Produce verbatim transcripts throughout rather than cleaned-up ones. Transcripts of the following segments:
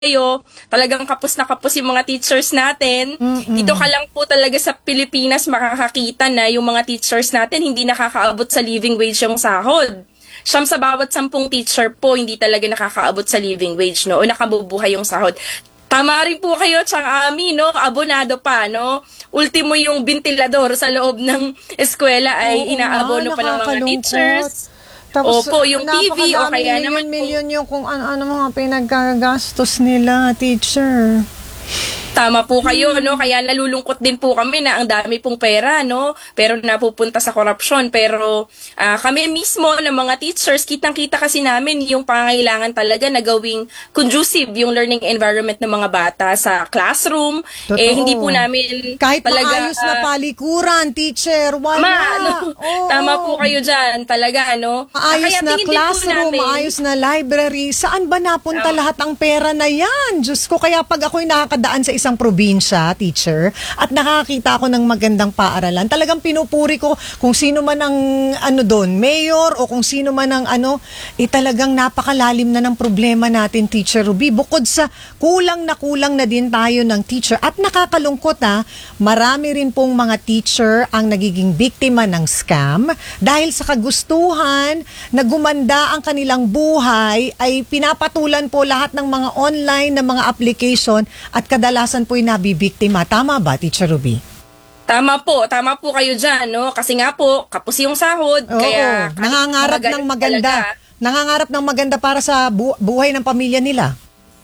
kayo, talagang kapos na kapos yung mga teachers natin. Mm-mm. Dito ka lang po talaga sa Pilipinas makakakita na yung mga teachers natin hindi nakakaabot sa living wage yung sahod. Siyam sa bawat sampung teacher po hindi talaga nakakaabot sa living wage, no? O nakabubuhay yung sahod. Tama rin po kayo, Chang Ami, no? Abonado pa, no? Ultimo yung ventilador sa loob ng eskwela ay Oo inaabono nga, pa ng mga nakakalungkot. teachers. Tapos, Opo, yung T V o kaya naman po. milyon yung kung ano-ano mga pinagkagastos nila, teacher. Tama po kayo, no? Kaya nalulungkot din po kami na ang dami pong pera, no? Pero napupunta sa korupsyon. Pero ah, kami mismo ng mga teachers, kitang-kita kasi namin yung pangangailangan talaga na gawing conducive yung learning environment ng mga bata sa classroom. Totoo. Eh, hindi po namin Kahit talaga... maayos na ah, palikuran, teacher, wala. Ma, ano, Oo. tama po kayo dyan, talaga, ano? Maayos Kaya na tingin din po classroom, namin- maayos na library. Saan ba napunta Tama. lahat ang pera na yan? Diyos ko, kaya pag ako'y nakakadaan sa isang probinsya, teacher, at nakakita ako ng magandang paaralan, talagang pinupuri ko kung sino man ang ano doon, mayor o kung sino man ang ano, eh talagang napakalalim na ng problema natin, Teacher Ruby. Bukod sa kulang na kulang na din tayo ng teacher at nakakalungkot ha, marami rin pong mga teacher ang nagiging biktima ng scam dahil sa kagustuhan na gumanda ang kanilang buhay ay pinapatulan po lahat ng mga online na mga application at kadalasan po'y nabibiktima. Tama ba, Teacher Ruby? Tama po, tama po kayo dyan, no? Kasi nga po, kapos yung sahod, Oo, kaya... nangangarap ng maganda. Nangangarap ng maganda para sa bu- buhay ng pamilya nila.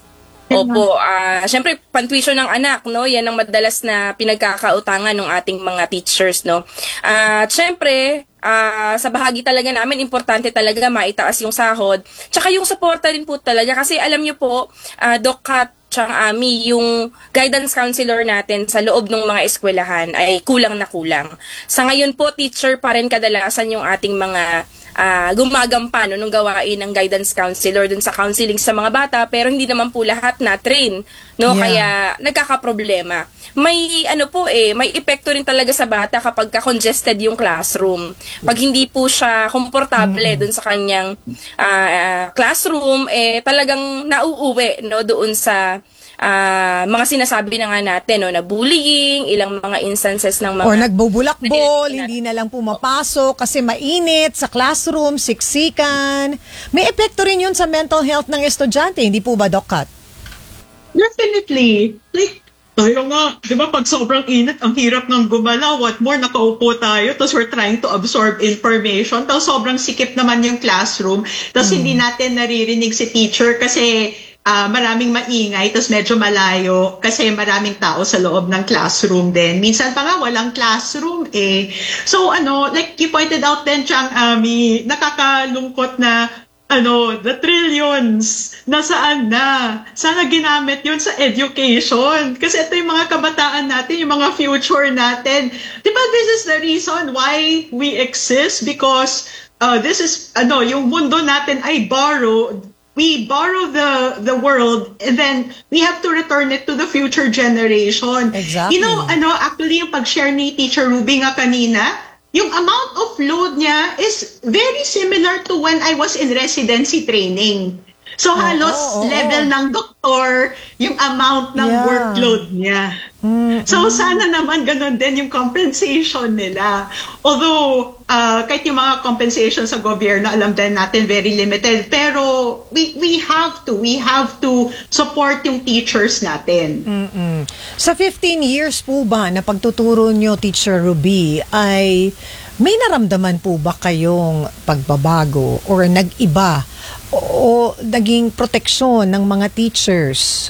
Opo, ah syempre pantuition ng anak, no? Yan ang madalas na pinagkakautangan ng ating mga teachers, no? At syempre, ah sa bahagi talaga namin importante talaga maitaas yung sahod. Tsaka yung suporta rin po talaga kasi alam niyo po, uh, Doc Kat, Chang Ami, yung guidance counselor natin sa loob ng mga eskwelahan ay kulang na kulang. Sa ngayon po, teacher pa rin kadalasan yung ating mga uh, gumagampan no, nung gawain ng guidance counselor dun sa counseling sa mga bata, pero hindi naman po lahat na-train, no? Yeah. Kaya nagkakaproblema. May ano po eh, may epekto rin talaga sa bata kapag ka-congested yung classroom. Pag hindi po siya komportable mm-hmm. dun sa kanyang uh, classroom, eh talagang nauuwi no doon sa uh, mga sinasabi na nga natin no na bullying, ilang mga instances ng mga or nagbubulakbol, hindi na lang pumapasok kasi mainit sa classroom, siksikan. May epekto rin yun sa mental health ng estudyante, hindi po ba, Doc Kat? Definitely. Like, tayo nga, di ba pag sobrang init, ang hirap ng gumalaw, what more, nakaupo tayo, tapos we're trying to absorb information, tapos sobrang sikip naman yung classroom, tapos mm. hindi natin naririnig si teacher kasi uh, maraming maingay, tapos medyo malayo kasi maraming tao sa loob ng classroom din. Minsan pa nga walang classroom eh. So ano, like you pointed out din, Chang Ami, nakakalungkot na ano, the trillions, nasaan na? Sana ginamit yun sa education. Kasi ito yung mga kabataan natin, yung mga future natin. Diba this is the reason why we exist? Because uh, this is, ano, yung mundo natin ay borrowed. We borrow the the world and then we have to return it to the future generation. Exactly. You know, ano, actually yung pag-share ni Teacher Ruby nga kanina, yung amount of load niya is very similar to when I was in residency training. So oh, halos oh, oh, level oh. ng doktor yung amount ng Yeah. workload niya. Mm-hmm. So sana naman ganun din yung compensation nila. Although uh, kahit yung mga compensation sa gobyerno, alam din natin very limited. Pero we we have to, we have to support yung teachers natin. Mm-mm. Sa fifteen years po ba na pagtuturo nyo, Teacher Ruby, ay may naramdaman po ba kayong pagbabago or nag-iba o, o naging proteksyon ng mga teachers?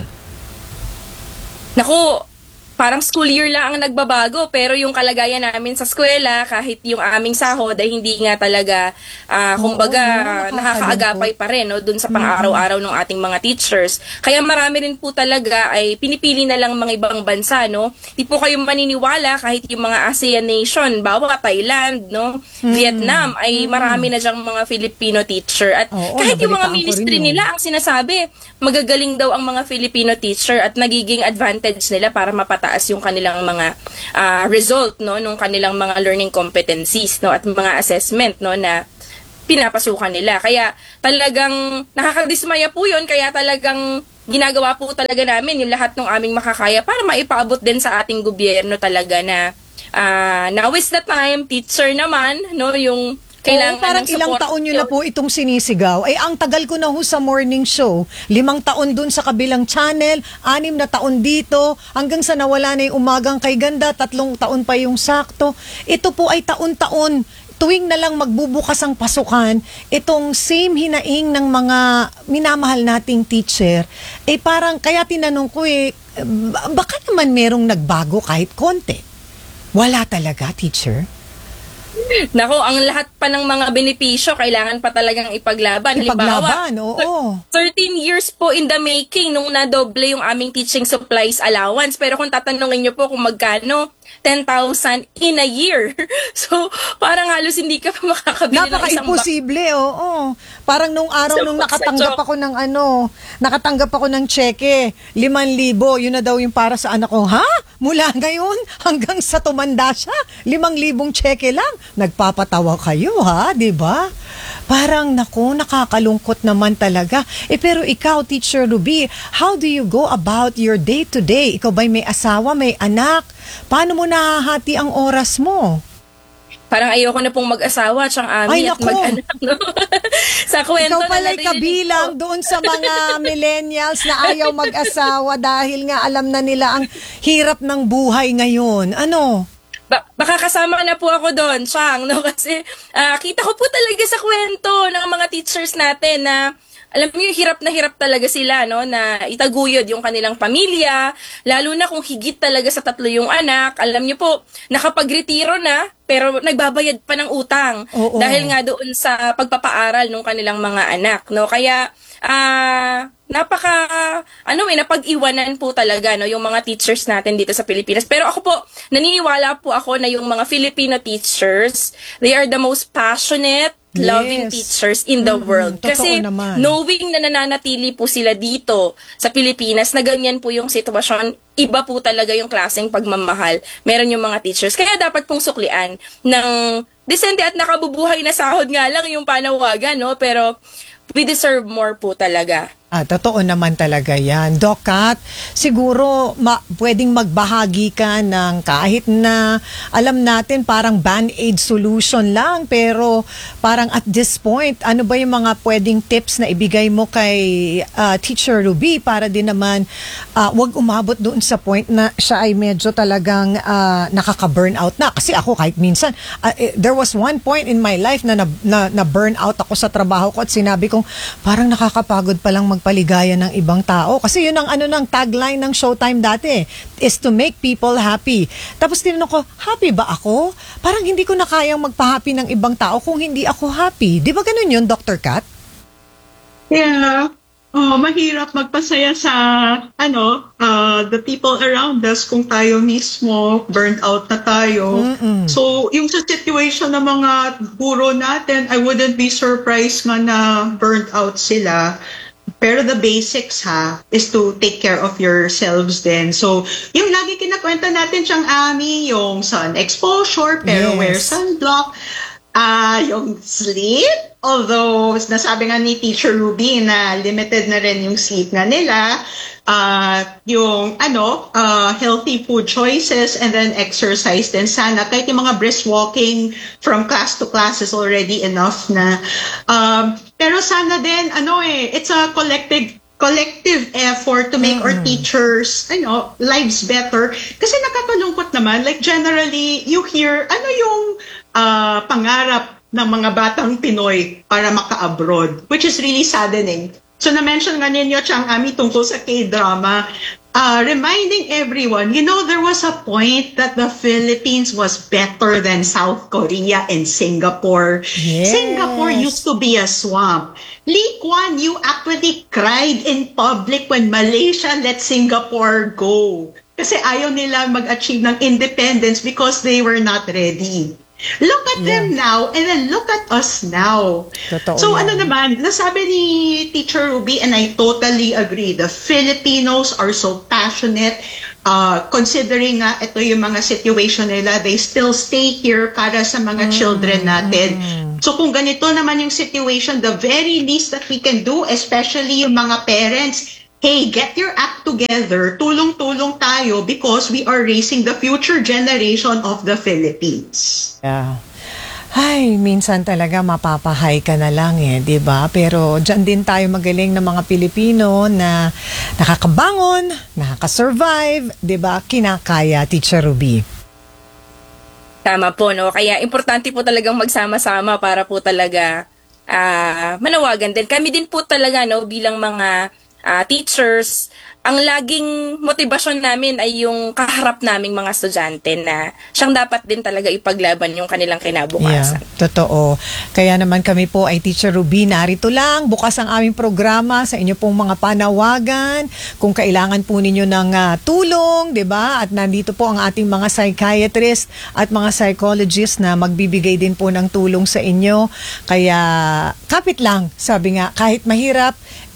Naku, parang school year lang ang nagbabago, pero yung kalagayan namin sa eskwela, kahit yung aming sahod ay hindi nga talaga, uh, kumbaga, Oo, nakakaagapay pa rin no, dun sa pang-araw-araw ng ating mga teachers. Kaya marami rin po talaga ay pinipili na lang mga ibang bansa, no? Di po kayo maniniwala kahit yung mga ASEAN nation, bawa Thailand, no? Hmm. Vietnam, ay marami na dyang mga Filipino teacher. At Oo, kahit yung mga nabalitaan ko ministry rin yun. nila, ang sinasabi, magagaling daw ang mga Filipino teacher at nagiging advantage nila para mapataas yung kanilang mga uh, result no nung kanilang mga learning competencies no at mga assessment no na pinapasukan nila. Kaya talagang nakakadismaya po yun, kaya talagang ginagawa po talaga namin yung lahat ng aming makakaya para maipaabot din sa ating gobyerno talaga na uh, now is the time, teacher naman, no, yung kailangan Oo, parang ng ilang support. taon nyo na po itong sinisigaw. Ay, ang tagal ko na ho sa morning show. Limang taon dun sa kabilang channel, anim na taon dito, hanggang sa nawala na yung umagang kay ganda, tatlong taon pa yung sakto. Ito po ay taon-taon. Tuwing na lang magbubukas ang pasukan, itong same hinaing ng mga minamahal nating teacher, eh parang, kaya tinanong ko eh, baka naman merong nagbago kahit konti. Wala talaga, teacher? Nako, ang lahat pa ng mga benepisyo kailangan pa talagang ipaglaban. Ipaglaban, Halimbawa, oo. thirteen years po in the making nung nadoble yung aming teaching supplies allowance. Pero kung tatanungin nyo po kung magkano, ten thousand in a year. So, parang halos hindi ka pa makakabili ng isang Napaka-imposible, oo. Parang nung araw, Sa nung box sa nakatanggap chok. ako ng ano, nakatanggap ako ng cheque, liman libo, yun na daw yung para sa anak ko. Ha? Mula ngayon hanggang sa tumanda siya, limang libong cheque lang. Nagpapatawa kayo, ha? Diba? Parang, naku, nakakalungkot naman talaga. Eh, pero ikaw, Teacher Ruby, how do you go about your day-to-day? Ikaw ba'y may asawa, may anak? Paano mo nahahati ang oras mo? Parang ayoko na pong mag-asawa, tsang Ay, amin at naku. mag-anak. No? Sa kwento Ikaw na pala'y narinig kabilang ko. doon sa mga millennials na ayaw mag-asawa dahil nga alam na nila ang hirap ng buhay ngayon. Ano? Ba- baka kasama na po ako doon, Chang, no? Kasi ah, kita ko po talaga sa kwento ng mga teachers natin na alam niyo, hirap na hirap talaga sila, no, na itaguyod yung kanilang pamilya, lalo na kung higit talaga sa tatlo yung anak. Alam niyo po, nakapag-retiro na, pero nagbabayad pa ng utang. Oo. Dahil nga doon sa pagpapaaral ng kanilang mga anak, no? Kaya, ah, napaka, ano eh, napag-iwanan po talaga, no, yung mga teachers natin dito sa Pilipinas. Pero ako po, naniniwala po ako na yung mga Filipino teachers, they are the most passionate, loving Yes. teachers in the Mm-mm, world. totoo Kasi naman. knowing na nananatili po sila dito sa Pilipinas, na ganyan po yung sitwasyon, iba po talaga yung klaseng pagmamahal. Meron yung mga teachers. Kaya dapat pong suklian ng decente at nakabubuhay na sahod nga lang yung panawagan, no? Pero we deserve more po talaga. Ah, totoo naman talaga yan. Doc Kat, siguro ma- pwedeng magbahagi ka ng kahit na alam natin parang band-aid solution lang, pero parang at this point, ano ba yung mga pwedeng tips na ibigay mo kay ah, Teacher Ruby para din naman ah, wag umabot doon sa point na siya ay medyo talagang ah, nakaka-burnout na. Kasi ako kahit minsan, ah, eh, there was one point in my life na, na, na, na burnout ako sa trabaho ko at sinabi kong parang nakakapagod pa lang magpaligaya ng ibang tao. Kasi yun ang ano ng tagline ng Showtime dati, is to make people happy. Tapos tinanong ko, happy ba ako? Parang hindi ko na kayang magpa-happy ng ibang tao kung hindi ako happy. Di ba ganun yun, Doctor Kat? Yeah. Oh, mahirap magpasaya sa ano, uh, the people around us kung tayo mismo burnt out na tayo. Mm-mm. So, yung sa situation ng mga guro natin, I wouldn't be surprised nga na burnt out sila. Pero the basics ha, is to take care of yourselves then. So, yung lagi kinakwenta natin siyang Ami, yung sun exposure, pero Yes. wear sunblock. Ah, yung sleep, although nasabi nga ni Teacher Ruby na limited na rin yung sleep nga nila, ah, yung ano, ah, healthy food choices and then exercise din sana. Kahit yung mga brisk walking from class to class is already enough na. Um, pero sana din, ano eh, it's a collective collective effort to make our teachers, ano, lives better. Kasi nakakalungkot naman, like generally, you hear, ano yung uh, pangarap ng mga batang Pinoy para maka-abroad, which is really saddening. So na-mention nga ninyo, Chang Ami, tungkol sa K-drama, uh, reminding everyone, you know, there was a point that the Philippines was better than South Korea and Singapore. Yes. Singapore used to be a swamp. Lee Kuan Yew actually cried in public when Malaysia let Singapore go. Kasi ayaw nila mag-achieve ng independence because they were not ready. Look at Yeah. them now and then look at us now. Totoo So yan. ano naman, nasabi ni Teacher Ruby, and I totally agree, the Filipinos are so passionate, uh, considering nga ito yung mga situation nila, they still stay here para sa mga children natin. So kung ganito naman yung situation, the very least that we can do, especially yung mga parents, hey, get your act together, tulong-tulong tayo because we are raising the future generation of the Philippines. Yeah. Ay, minsan talaga mapapahay ka na lang eh, 'di ba? Pero diyan din tayo magaling ng mga Pilipino na nakakabangon, nakaka-survive, 'di ba? Kinakaya, Teacher Ruby. Tama po, no? Kaya importante po talagang magsama-sama para po talaga ah, manawagan din. Kami din po talaga, no, bilang mga ah, teachers, ang laging motibasyon namin ay yung kaharap naming mga estudyante na siyang dapat din talaga ipaglaban yung kanilang kinabukasan. Yeah, totoo. Kaya naman kami po ay Teacher Ruby, narito lang. Bukas ang aming programa sa inyo pong mga panawagan. Kung kailangan po ninyo ng uh, tulong, di ba? At nandito po ang ating mga psychiatrist at mga psychologist na magbibigay din po ng tulong sa inyo. Kaya kapit lang, sabi nga, kahit mahirap,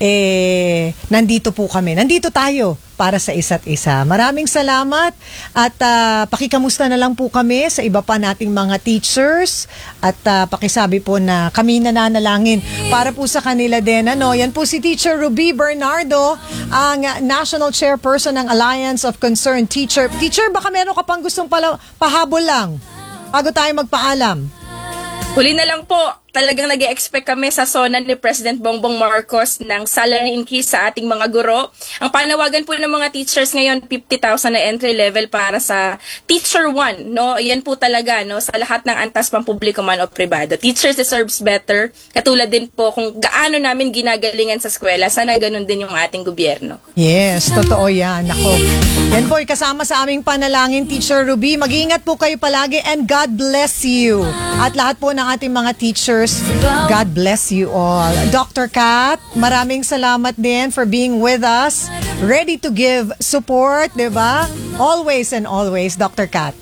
eh, nandito po kami. Nandito tayo para sa isa't isa. Maraming salamat at uh, pakikamusta na lang po kami sa iba pa nating mga teachers at uh, pakisabi po na kami nananalangin para po sa kanila din. Ano, yan po si Teacher Ruby Bernardo, ang National Chairperson ng Alliance of Concerned Teacher. Teacher, baka meron ka pang gustong pala, pahabol lang bago tayo magpaalam. Huli na lang po, talagang nag-expect kami sa SONA ni President Bongbong Marcos ng salary increase sa ating mga guro. Ang panawagan po ng mga teachers ngayon, fifty thousand na entry level para sa Teacher one, no? Yan po talaga, no, sa lahat ng antas pampubliko man o pribado. Teachers deserves better. Katulad din po kung gaano namin ginagalingan sa eskwela, sana ganun din yung ating gobyerno. Yes, totoo yan. Ako. Yan po, kasama sa aming panalangin, Teacher Ruby. Mag-iingat po kayo palagi and God bless you. At lahat po ng ating mga teachers, God bless you all. Doctor Kat, maraming salamat din for being with us. Ready to give support, di ba? Always and always, Doctor Kat.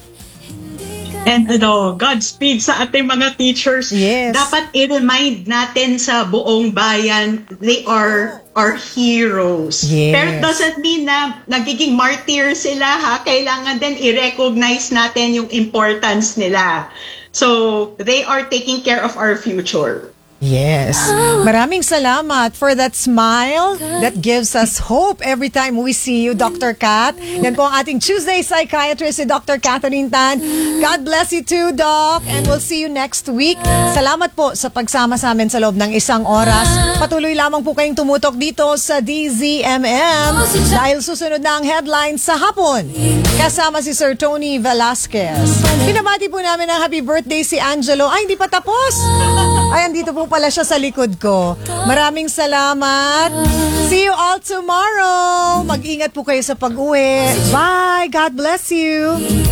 And ano, Godspeed sa ating mga teachers. Yes. Dapat i-remind natin sa buong bayan, they are our heroes. Yes. Pero it doesn't mean na nagiging martyr sila, ha? Kailangan din i-recognize natin yung importance nila. So, they are taking care of our future. Yes. Maraming salamat for that smile that gives us hope every time we see you, Doctor Kat. Yan po ang ating Tuesday Psychiatrist, si Doctor Catherine Tan. God bless you too, Doc. And we'll see you next week. Salamat po sa pagsama sa amin sa loob ng isang oras. Patuloy lamang po kayong tumutok dito sa D Z M M dahil susunod na ang headlines sa hapon. Kasama si Sir Tony Velasquez. Pinabati po namin ang happy birthday si Angelo. Ay, hindi pa tapos. Ay, andito po pala siya sa likod ko. Maraming salamat. See you all tomorrow. Mag-ingat po kayo sa pag-uwi. Bye. God bless you.